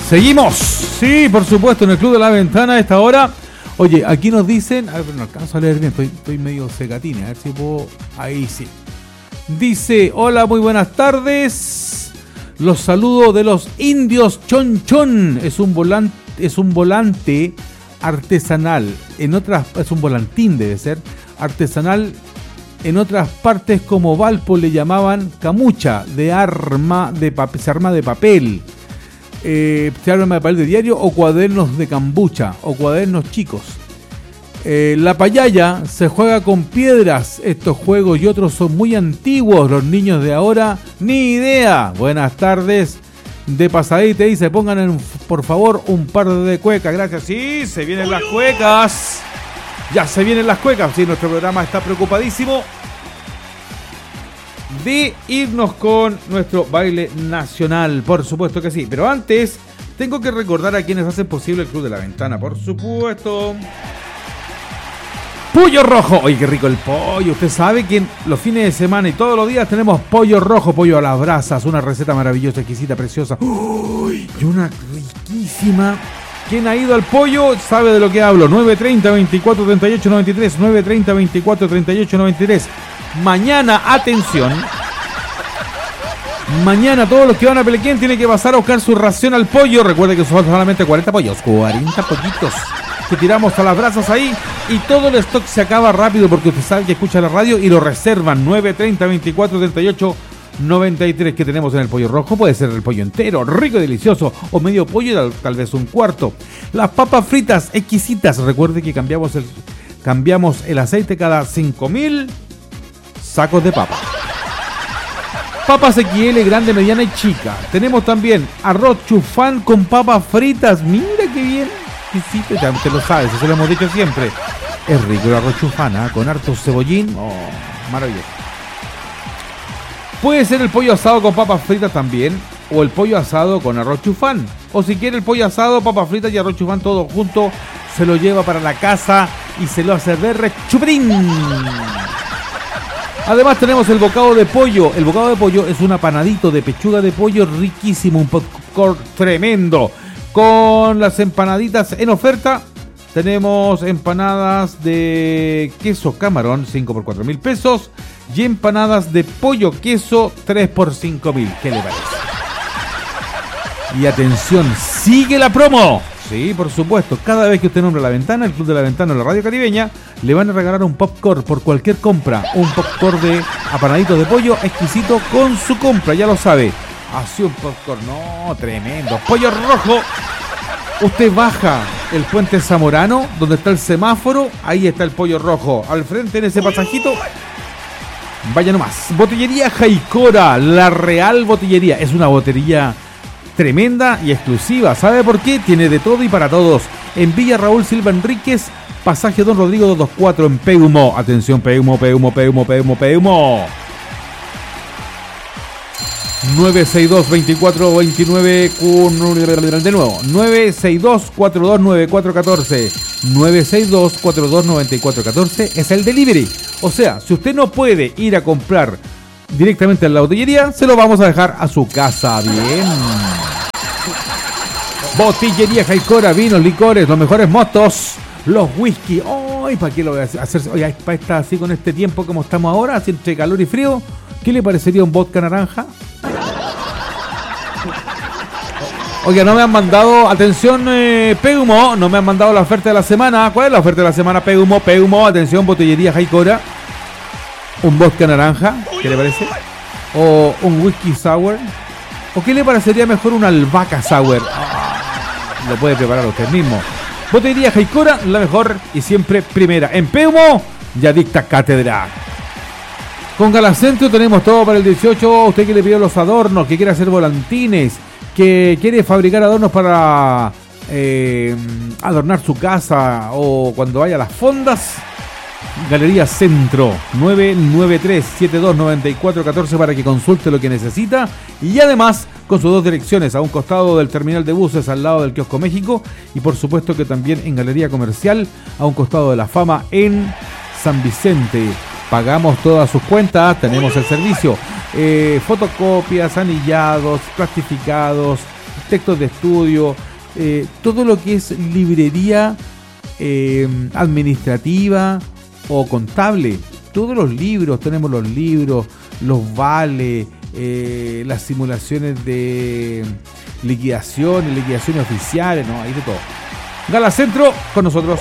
Seguimos, sí, por supuesto, en el Club de la Ventana a esta hora. Oye, aquí nos dicen, a ver, no alcanzo a leer bien, estoy medio secatín, a ver si puedo, ahí sí. Dice, hola, muy buenas tardes. Los saludo de los indios Chon Chon. Es un volante artesanal. Es un volantín, debe ser, artesanal. En otras partes como Valpo le llamaban camucha, se arma de papel. Se arma de papel de diario o cuadernos de cambucha o cuadernos chicos. La payaya se juega con piedras. Estos juegos y otros son muy antiguos. Los niños de ahora, ni idea. Buenas tardes. De pasadita y se pongan por favor un par de cuecas. Gracias. Sí, se vienen las cuecas. Ya se vienen las cuecas. Sí, nuestro programa está preocupadísimo de irnos con nuestro baile nacional. Por supuesto que sí. Pero antes, tengo que recordar a quienes hacen posible el Club de la Ventana. Por supuesto. Pollo Rojo. Oye, qué rico el pollo. Usted sabe que los fines de semana y todos los días tenemos pollo rojo, pollo a las brasas. Una receta maravillosa, exquisita, preciosa. ¡Uy! Y una riquísima. Quien ha ido al pollo sabe de lo que hablo. 930-2438-93. 930-2438-93. Mañana, atención. Mañana todos los que van a Pelequén tienen que pasar a buscar su ración al pollo. Recuerde que son solamente 40 pollos. 40 pollitos que tiramos a las brasas ahí. Y todo el stock se acaba rápido porque usted sabe que escucha la radio y lo reservan. 930-2438-93 que tenemos en el pollo rojo. Puede ser el pollo entero, rico y delicioso, o medio pollo, tal vez un cuarto. Las papas fritas exquisitas. Recuerde que cambiamos el aceite cada 5.000 sacos de papa. Papas XL, grande, mediana y chica. Tenemos también arroz chufán con papas fritas. Mira qué bien. Ya usted lo sabe, eso lo hemos dicho siempre. Es rico el arroz chufán, con harto cebollín. Oh, maravilloso. Puede ser el pollo asado con papas fritas también, o el pollo asado con arroz chufán. O si quiere el pollo asado, papas fritas y arroz chufán todo junto, se lo lleva para la casa y se lo hace de rechuprín. Además tenemos el bocado de pollo. El bocado de pollo es un apanadito de pechuga de pollo riquísimo, un popcorn tremendo. Con las empanaditas en oferta, tenemos empanadas de queso camarón, 5 por 4.000 pesos, y empanadas de pollo queso, 3 por 5.000. ¿Qué le parece? Y atención, sigue la promo. Sí, por supuesto, cada vez que usted nombra la ventana, el Club de la Ventana o la Radio Caribeña, le van a regalar un popcorn por cualquier compra. Un popcorn de apanaditos de pollo exquisito con su compra, ya lo sabe. Así un popcorn, no, tremendo. Pollo rojo. Usted baja el puente Zamorano, donde está el semáforo, ahí está el pollo rojo. Al frente en ese pasajito, vaya nomás. Botillería Jaicora, la Real Botillería. Es una botillería tremenda y exclusiva. ¿Sabe por qué? Tiene de todo y para todos. En Villa Raúl Silva Enríquez, pasaje Don Rodrigo 224 en Peumo. Atención, Peumo. 962-2429 de nuevo 962-429414 962-429414 es el delivery. O sea, si usted no puede ir a comprar directamente a la botillería, se lo vamos a dejar a su casa. Bien. Botillería Jaicora, vinos, licores, los mejores mostos, los whisky. Ay, ¿para qué lo voy a hacer? Oye, para estar así con este tiempo como estamos ahora, así entre calor y frío, ¿qué le parecería un vodka naranja? Oiga, no me han mandado, atención, Peumo, no me han mandado la oferta de la semana. ¿Cuál es la oferta de la semana? Peumo, atención, Botillería Jaicora. Un vodka naranja, ¿qué le parece? O un whisky sour. ¿O qué le parecería mejor una albahaca sour? Lo puede preparar usted mismo. Botillería Jaicora, la mejor y siempre primera. En Peumo, ya dicta cátedra. Con Galacentro tenemos todo para el 18. Usted que le pidió los adornos, que quiere hacer volantines, que quiere fabricar adornos para adornar su casa o cuando vaya a las fondas. Galería Centro 993-729414 para que consulte lo que necesita. Y además con sus dos direcciones, a un costado del terminal de buses al lado del Kiosco México, y por supuesto que también en Galería Comercial a un costado de la Fama en San Vicente. Pagamos todas sus cuentas, tenemos el servicio, fotocopias, anillados, plastificados, textos de estudio, todo lo que es librería administrativa o contable. Todos los libros, tenemos los libros, los vales, las simulaciones de liquidaciones oficiales, no, hay de todo. Gala Centro con nosotros.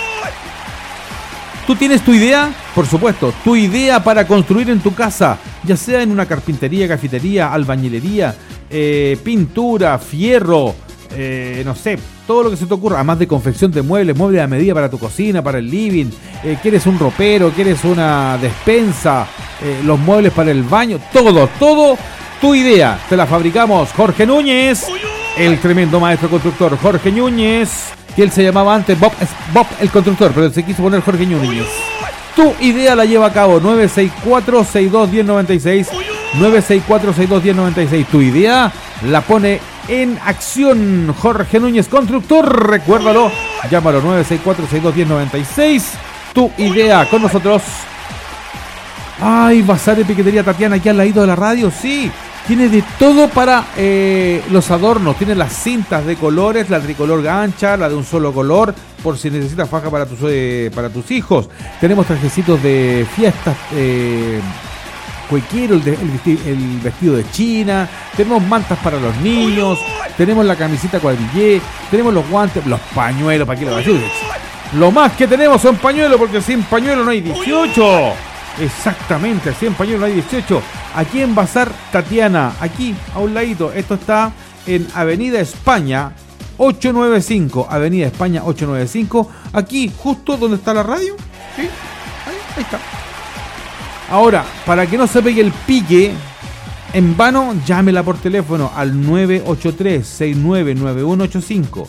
¿Tú tienes tu idea? Por supuesto, tu idea para construir en tu casa, ya sea en una carpintería, cafetería, albañilería, pintura, fierro, no sé, todo lo que se te ocurra, además de confección de muebles a medida para tu cocina, para el living, quieres un ropero, quieres una despensa, los muebles para el baño, todo, tu idea, te la fabricamos. Jorge Núñez, el tremendo maestro constructor, Jorge Núñez, que él se llamaba antes Bob el constructor, pero se quiso poner Jorge Núñez. Tu idea la lleva a cabo, 964-621096, 964-621096, tu idea la pone en acción Jorge Núñez Constructor, recuérdalo, llámalo 964-621096, tu idea con nosotros. Ay, Bazar de Piquetería Tatiana, aquí al ladito de la radio, sí, tiene de todo para los adornos, tiene las cintas de colores, la tricolor gancha, la de un solo color, por si necesitas faja para tus hijos, tenemos trajecitos de fiestas, cuequiero, el vestido de China, tenemos mantas para los niños, tenemos la camiseta cuadrillé, tenemos los guantes, los pañuelos, para que lo ayudes. Lo más que tenemos son pañuelos, porque sin pañuelo no hay 18. Exactamente, sin pañuelo no hay 18. Aquí en Bazar Tatiana, aquí a un ladito, esto está en Avenida España 895, Avenida España 895, aquí justo donde está la radio, ¿sí? Ahí está. Ahora, para que no se pegue el pique en vano, llámela por teléfono al 983-699185.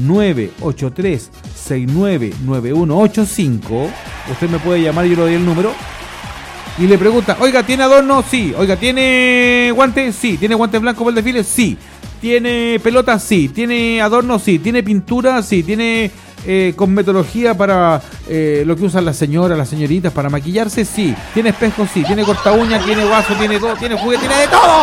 983-699185. Usted me puede llamar, yo le doy el número. Y le pregunta, oiga, ¿tiene adorno? Sí. Oiga, ¿tiene guantes? Sí. ¿Tiene guantes blancos para el desfile? Sí. ¿Tiene pelotas? Sí. ¿Tiene adorno? Sí. ¿Tiene pintura? Sí. ¿Tiene cosmetología para lo que usan las señoras, las señoritas para maquillarse? Sí. ¿Tiene espejos? Sí. ¿Tiene corta uña? ¿Tiene vaso? ¿Tiene todo? ¿Tiene juguete? ¿Tiene de todo?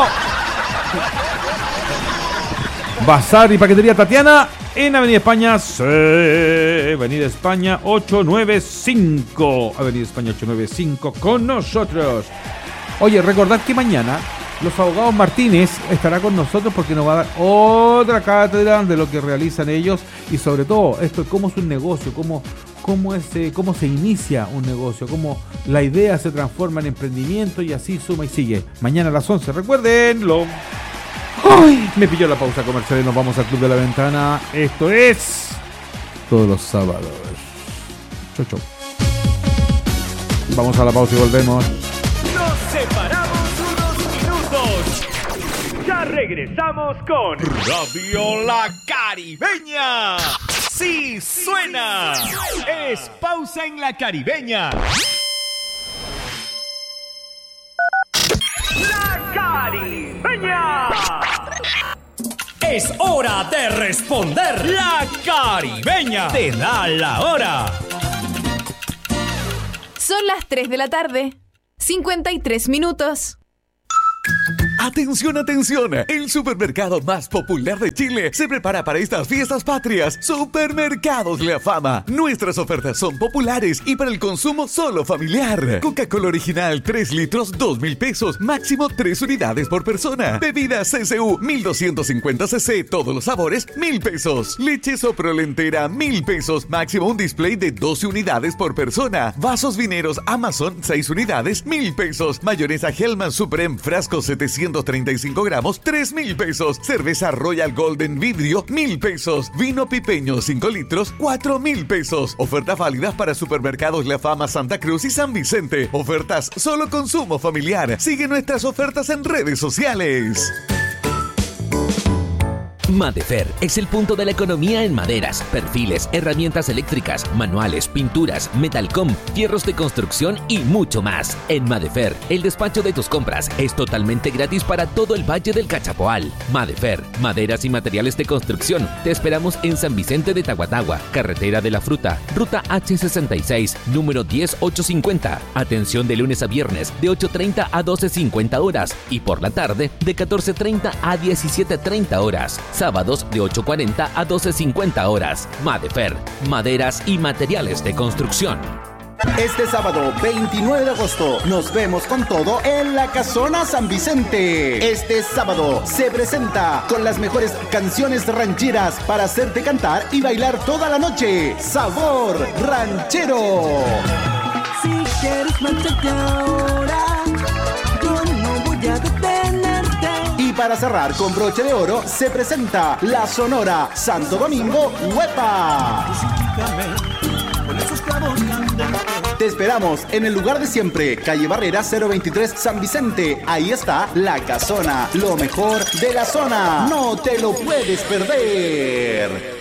Bazar y Paquetería Tatiana en Avenida España, Avenida España 895, Avenida España 895 con nosotros. Oye, recordad que mañana los abogados Martínez estará con nosotros porque nos va a dar otra cátedra de lo que realizan ellos y sobre todo esto, cómo es un negocio, cómo se inicia un negocio, cómo la idea se transforma en emprendimiento y así suma y sigue. Mañana a las 11, recuérdenlo. ¡Ay! Me pilló la pausa comercial y nos vamos al Club de la Ventana. Esto es todos los sábados. Chau, chau. Vamos a la pausa y volvemos. Nos separamos unos minutos. Ya regresamos con Radio La Caribeña. ¡Sí suena! Es Pausa en La Caribeña. La Caribeña. Es hora de responder. La Caribeña te da la hora. Son las 3 de la tarde, 53 minutos. ¡Atención, atención! El supermercado más popular de Chile se prepara para estas fiestas patrias. Supermercados La Fama. Nuestras ofertas son populares y para el consumo solo familiar. Coca-Cola original 3 litros, 2.000 pesos. Máximo 3 unidades por persona. Bebidas CCU 1250 cc, todos los sabores, 1.000 pesos. Leche Soprole entera, 1.000 pesos. Máximo un display de 12 unidades por persona. Vasos vineros Amazon, 6 unidades, 1.000 pesos. Mayonesa Hellman Supreme frasco 735 gramos, 3.000 pesos. Cerveza Royal Golden vidrio, 1.000 pesos. Vino pipeño 5 litros, 4.000 pesos. Ofertas válidas para supermercados La Fama, Santa Cruz y San Vicente. Ofertas solo consumo familiar. Sigue nuestras ofertas en redes sociales. Madefer es el punto de la economía en maderas, perfiles, herramientas eléctricas, manuales, pinturas, metalcom, fierros de construcción y mucho más. En Madefer, el despacho de tus compras es totalmente gratis para todo el Valle del Cachapoal. Madefer, maderas y materiales de construcción. Te esperamos en San Vicente de Tahuatahua, Carretera de la Fruta, Ruta H66, número 10850. Atención de lunes a viernes de 8:30 a 12:50 horas y por la tarde de 14:30 a 17:30 horas. Sábados de 8:40 a 12:50 horas. Madefer, maderas y materiales de construcción. Este sábado 29 de agosto nos vemos con todo en la Casona San Vicente. Este sábado se presenta con las mejores canciones rancheras para hacerte cantar y bailar toda la noche. Sabor Ranchero. Si quieres marcharte ahora, yo no voy a detenerte. Y para cerrar con broche de oro se presenta la Sonora Santo Domingo Huepa. Te esperamos en el lugar de siempre, calle Barrera 023 San Vicente. Ahí está la Casona, lo mejor de la zona. No te lo puedes perder.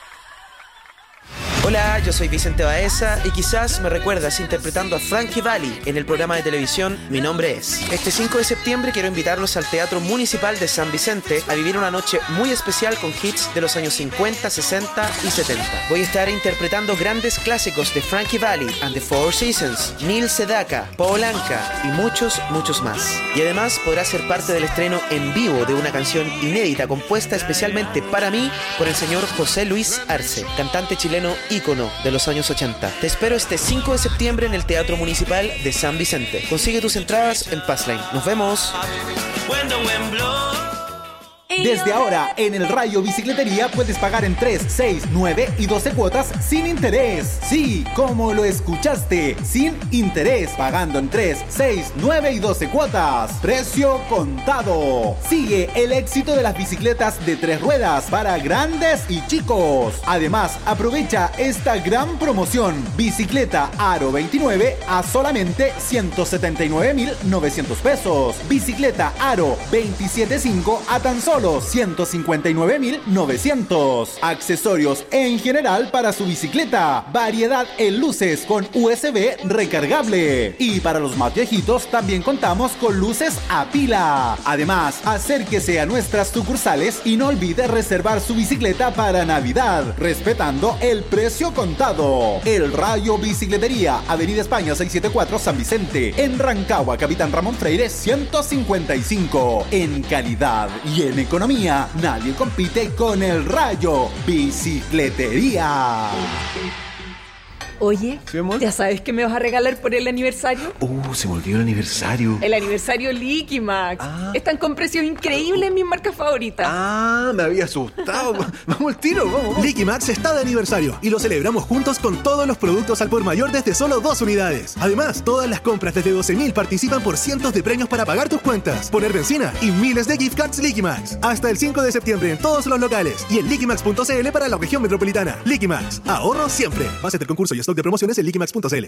Hola, yo soy Vicente Baeza y quizás me recuerdas interpretando a Frankie Valli en el programa de televisión Mi Nombre Es. Este 5 de septiembre quiero invitarlos al Teatro Municipal de San Vicente a vivir una noche muy especial con hits de los años 50, 60 y 70. Voy a estar interpretando grandes clásicos de Frankie Valli and the Four Seasons, Neil Sedaka, Paul Anka y muchos más. Y además podrás ser parte del estreno en vivo de una canción inédita compuesta especialmente para mí por el señor José Luis Arce, cantante chileno ícono de los años 80. Te espero este 5 de septiembre en el Teatro Municipal de San Vicente. Consigue tus entradas en Passline. ¡Nos vemos! Desde ahora, en el Rayo Bicicletería puedes pagar en 3, 6, 9 y 12 cuotas sin interés. Sí, como lo escuchaste, sin interés, pagando en 3, 6, 9 y 12 cuotas. Precio contado. Sigue el éxito de las bicicletas de 3 ruedas para grandes y chicos. Además, aprovecha esta gran promoción. Bicicleta Aro 29 a solamente 179.900 pesos. Bicicleta Aro 27.5 a tan solo 159.900. Accesorios en general para su bicicleta. Variedad en luces con USB recargable. Y para los más viejitos también contamos con luces a pila. Además, acérquese a nuestras sucursales y no olvide reservar su bicicleta para Navidad, respetando el precio contado. El Rayo Bicicletería, Avenida España 674 San Vicente. En Rancagua, Capitán Ramón Freire 155. En calidad y en economía, nadie compite con el Rayo Bicicletería. Oye, ¿sí, amor? ¿ya sabes qué me vas a regalar por el aniversario? Se me olvidó el aniversario. El aniversario Liquimax. Están con precios increíbles en mis marcas favoritas. Me había asustado. Vamos al tiro, vamos. Liquimax está de aniversario y lo celebramos juntos con todos los productos al por mayor desde solo 2 unidades. Además, todas las compras desde 12.000 participan por cientos de premios para pagar tus cuentas, poner benzina y miles de gift cards Liquimax. Hasta el 5 de septiembre en todos los locales y en liquimax.cl para la región metropolitana. Liquimax, ahorro siempre. Base del concurso y stock de promociones en liquimax.cl.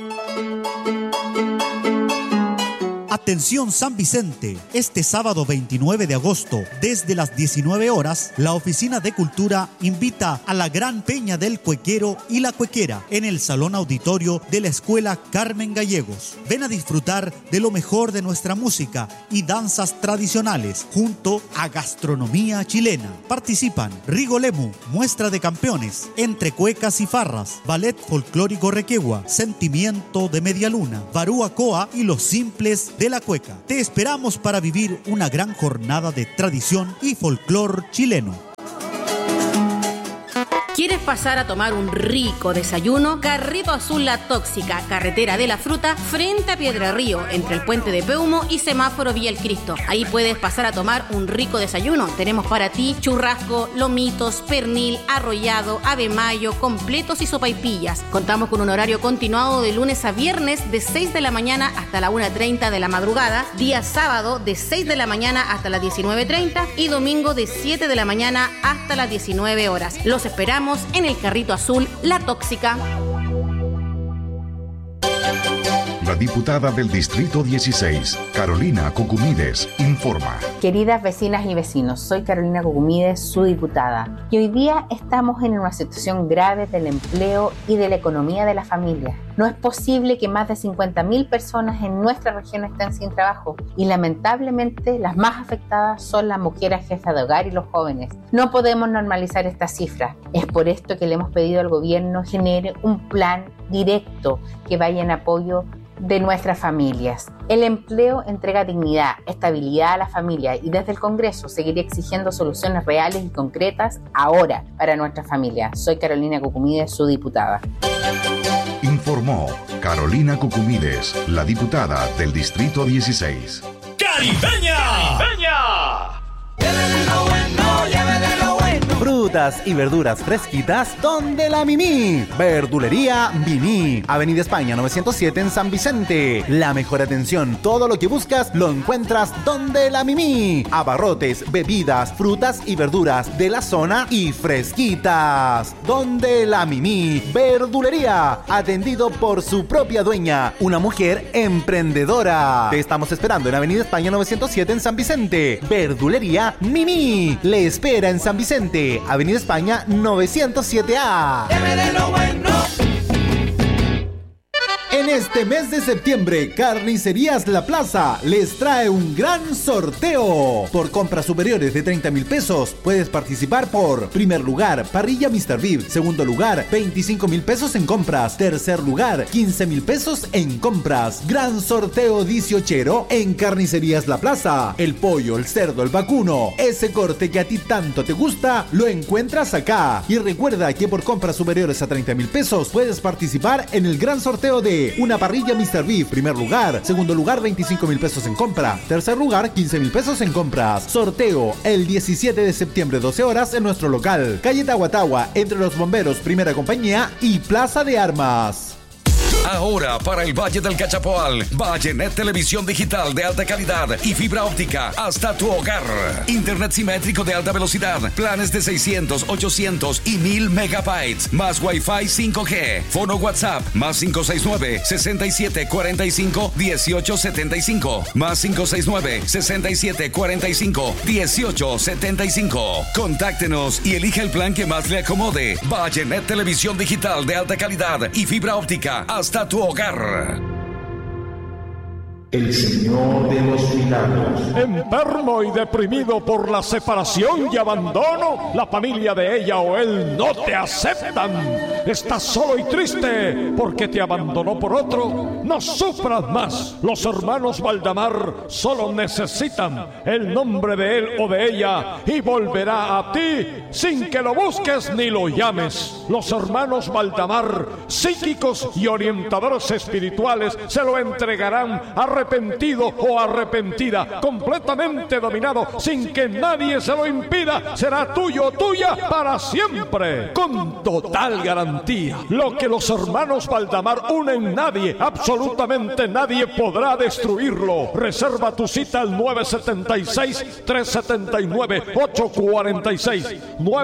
Atención San Vicente, este sábado 29 de agosto, desde las 19 horas, la Oficina de Cultura invita a la Gran Peña del Cuequero y la Cuequera en el Salón Auditorio de la Escuela Carmen Gallegos. Ven a disfrutar de lo mejor de nuestra música y danzas tradicionales, junto a gastronomía chilena. Participan Rigo Lemu, Muestra de Campeones, Entre Cuecas y Farras, Ballet Folclórico Requegua, Sentimiento de Media Luna, Barúa y Los Simples de la Cueca. Te esperamos para vivir una gran jornada de tradición y folclor chileno. ¿Quieres pasar a tomar un rico desayuno? Carrito Azul La Tóxica, carretera de la fruta, frente a Piedra Río, entre el puente de Peumo y semáforo Villa El Cristo. Ahí puedes pasar a tomar un rico desayuno. Tenemos para ti churrasco, lomitos, pernil, arrollado, ave mayo, completos y sopaipillas. Contamos con un horario continuado de lunes a viernes de 6 de la mañana hasta la 1:30 de la madrugada, día sábado de 6 de la mañana hasta las 19:30 y domingo de 7 de la mañana hasta las 19 horas. Los esperamos en el Carrito Azul La Tóxica. La diputada del Distrito 16, Carolina Cocumides, informa. Queridas vecinas y vecinos, soy Carolina Cocumides, su diputada. Y hoy día estamos en una situación grave del empleo y de la economía de la familia. No es posible que más de 50.000 personas en nuestra región estén sin trabajo y lamentablemente las más afectadas son las mujeres jefas de hogar y los jóvenes. No podemos normalizar estas cifras. Es por esto que le hemos pedido al gobierno genere un plan directo que vaya en apoyo de nuestras familias. El empleo entrega dignidad, estabilidad a la familia y desde el Congreso seguiré exigiendo soluciones reales y concretas ahora para nuestra familia. Soy Carolina Cucumides, su diputada. Informó Carolina Cucumides, la diputada del Distrito 16. ¡Caribeña! Llévele lo bueno, llévele lo bueno. Frutas y verduras fresquitas donde la Mimi. Verdulería Mimi. Avenida España 907 en San Vicente. La mejor atención, todo lo que buscas lo encuentras donde la Mimi. Abarrotes, bebidas, frutas y verduras de la zona y fresquitas. Donde la Mimi. Verdulería. Atendido por su propia dueña, una mujer emprendedora. Te estamos esperando en Avenida España 907 en San Vicente. Verdulería Mimi. Le espera en San Vicente, Avenida España 907A. Llévele lo bueno. En este mes de septiembre, Carnicerías La Plaza les trae un gran sorteo. Por compras superiores de 30,000 pesos, puedes participar por primer lugar, parrilla Mr. Beef. Segundo lugar, 25,000 pesos en compras. Tercer lugar, 15,000 pesos en compras. Gran sorteo 18ero en Carnicerías La Plaza. El pollo, el cerdo, el vacuno, ese corte que a ti tanto te gusta, lo encuentras acá. Y recuerda que por compras superiores a 30,000 pesos, puedes participar en el gran sorteo de una parrilla Mr. Beef, primer lugar. Segundo lugar, 25,000 pesos en compra. Tercer lugar, 15,000 pesos en compras. Sorteo el 17 de septiembre, 12 horas en nuestro local. Calle Tahuatahua, entre los bomberos, Primera Compañía y Plaza de Armas. Ahora para el Valle del Cachapoal, Vallenet Televisión Digital de alta calidad y fibra óptica hasta tu hogar. Internet simétrico de alta velocidad, planes de 600, 800 y 1000 megabytes, más Wi-Fi 5G. Fono WhatsApp, más 569-6745-1875, más 569-6745-1875. Contáctenos y elija el plan que más le acomode. Vallenet Televisión Digital de alta calidad y fibra óptica hasta tu hogar. El Señor de los Milagros. Enfermo y deprimido por la separación y abandono, la familia de ella o él no te aceptan. Estás solo y triste porque te abandonó por otro. No sufras más. Los hermanos Valdamar solo necesitan el nombre de él o de ella y volverá a ti sin que lo busques ni lo llames. Los hermanos Valdamar, psíquicos y orientadores espirituales, se lo entregarán arrepentido o arrepentida, completamente dominado, sin que nadie se lo impida. Será tuyo o tuya para siempre, con total garantía. Lo que los hermanos Valdamar unen, nadie, absolutamente nadie podrá destruirlo. Reserva tu cita al 976-379-846.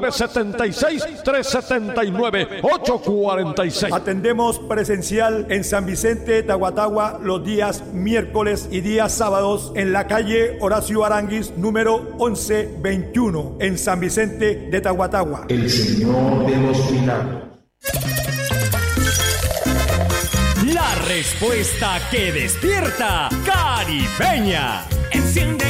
976-379-846. Atendemos presencial en San Vicente de Tahuatahua los días miércoles y días sábados en la calle Horacio Aranguis, número 1121, en San Vicente de Tahuatahua. El Señor de los Milagros. La respuesta que despierta, Caribeña. Enciende